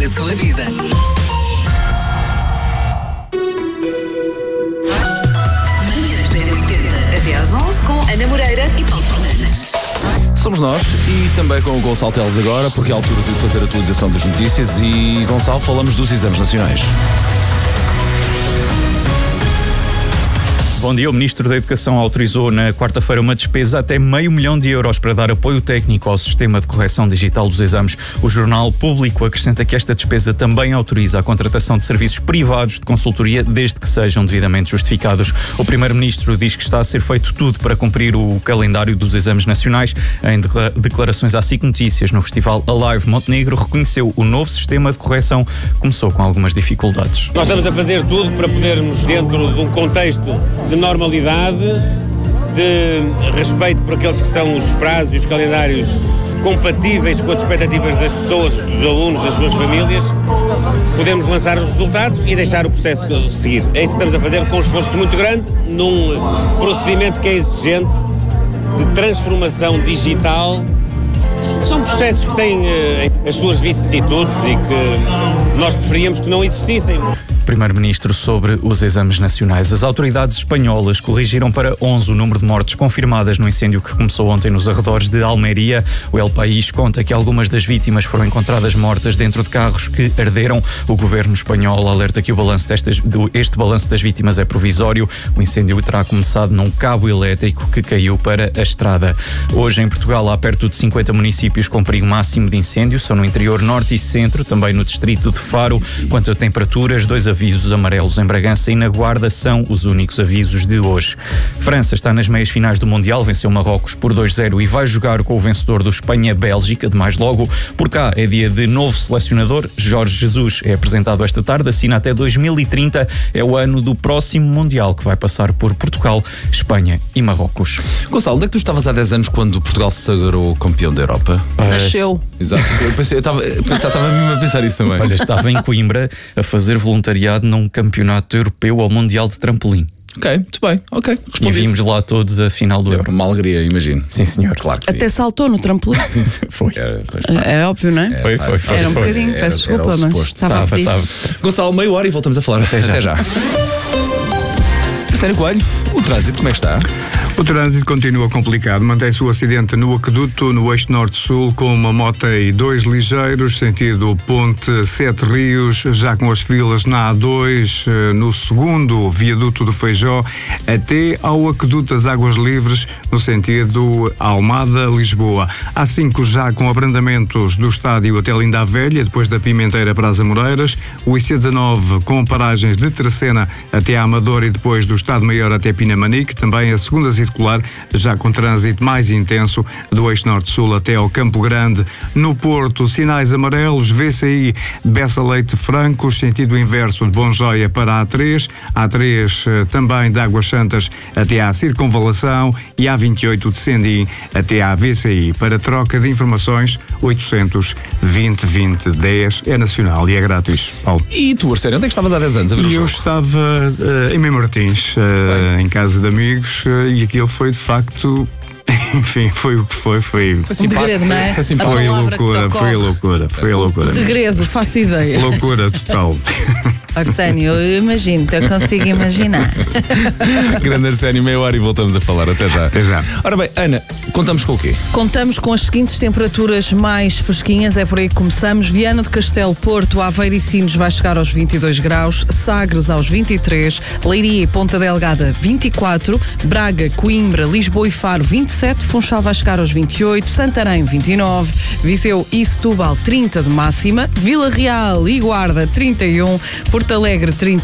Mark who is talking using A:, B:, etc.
A: da sua vida. Manhãs da 80 até às 11 com Ana Moreira e Paulo Fernandes.
B: Somos nós e também com o Gonçalo Teles agora, porque é a altura de fazer a atualização das notícias. E, Gonçalo, falamos dos exames nacionais.
C: Bom dia. O Ministro da Educação autorizou na quarta-feira uma despesa até €500 mil para dar apoio técnico ao sistema de correção digital dos exames. O Jornal Público acrescenta que esta despesa também autoriza a contratação de serviços privados de consultoria, desde que sejam devidamente justificados. O Primeiro-Ministro diz que está a ser feito tudo para cumprir o calendário dos exames nacionais. Em declarações à SIC Notícias no Festival Alive Montenegro, reconheceu o novo sistema de correção começou com algumas dificuldades.
D: Nós estamos a fazer tudo para podermos, dentro de um contexto de normalidade, de respeito por aqueles que são os prazos e os calendários compatíveis com as expectativas das pessoas, dos alunos, das suas famílias, podemos lançar os resultados e deixar o processo seguir. É isso que estamos a fazer com um esforço muito grande, num procedimento que é exigente, de transformação digital. São processos que têm as suas vicissitudes e que nós preferíamos que não existissem.
C: Primeiro-Ministro sobre os exames nacionais. As autoridades espanholas corrigiram para 11 o número de mortes confirmadas no incêndio que começou ontem nos arredores de Almeria. O El País conta que algumas das vítimas foram encontradas mortas dentro de carros que arderam. O governo espanhol alerta que este balanço das vítimas é provisório. O incêndio terá começado num cabo elétrico que caiu para a estrada. Hoje em Portugal há perto de 50 municípios com perigo máximo de incêndio. São no interior norte e centro, também no distrito de Faro. Quanto a temperaturas, 2 avisos amarelos em Bragança e na Guarda são os únicos avisos de hoje. França está nas meias finais do Mundial, venceu Marrocos por 2-0 e vai jogar com o vencedor do Espanha-Bélgica de mais logo. Por cá é dia de novo selecionador. Jorge Jesus é apresentado esta tarde, assina até 2030. É o ano do próximo Mundial, que vai passar por Portugal, Espanha e Marrocos.
B: Gonçalo, onde é que tu estavas há 10 anos quando Portugal se sagrou campeão da Europa?
E: Nasceu.
B: Exato. Eu estava mesmo a pensar isso também.
C: Olha, estava em Coimbra a fazer voluntariado num campeonato europeu ao Mundial de trampolim.
B: Ok, muito bem, ok.
C: E vimos lá todos a final do Euro.
B: Uma alegria, imagino.
C: Sim, senhor.
B: Claro que sim.
E: Até saltou no trampolim.
C: Foi.
E: É óbvio, não é?
C: Foi.
E: Era um bocadinho, peço desculpa, mas estava a pedir.
B: Gonçalo, meia hora e voltamos a falar. Até já. Cristiano Coelho, o trânsito como é que está?
F: O trânsito continua complicado. Mantém-se o acidente no aqueduto, no eixo norte-sul, com uma moto e 2 ligeiros, sentido Ponte 7 Rios, já com as filas na A2, no segundo viaduto do Feijó, até ao aqueduto das Águas Livres, no sentido Almada-Lisboa. A5 já com abrandamentos do estádio até Linda a Velha, depois da Pimenteira para as Amoreiras. O IC19 com paragens de Terceira até a Amadora e depois do Estado Maior até Pinamanique. Também a segunda circular, já com trânsito mais intenso do eixo norte-sul até ao Campo Grande. No Porto, sinais amarelos, VCI Bessa Leite Francos, sentido inverso de Bom Joia para a A3. A3 também de Águas Santas até à Circunvalação e A28 de Sendim até à VCI. Para troca de informações, 800-20-20-10 é nacional e é grátis. Paulo.
B: E tu, Arsénio, onde é que estavas há 10 anos a ver o jogo?
F: Eu estava em Mem Martins, em casa de amigos, e aquilo foi de facto, enfim, foi o que foi. Foi
E: segredo, não é?
F: Foi loucura.
E: Segredo, faço ideia.
F: Loucura total.
E: Arsénio, eu imagino, eu consigo imaginar.
B: Grande Arsénio, meia hora e voltamos a falar. Até já. Ora bem, Ana, contamos com o quê?
E: Contamos com as seguintes temperaturas mais fresquinhas, é por aí que começamos. Viana do Castelo, Porto, Aveiro e Sines vai chegar aos 22 graus, Sagres aos 23, Leiria e Ponta Delgada 24, Braga, Coimbra, Lisboa e Faro 27, Funchal vai chegar aos 28, Santarém 29, Viseu e Setúbal 30 de máxima, Vila Real e Guarda 31, Porto Alegre 30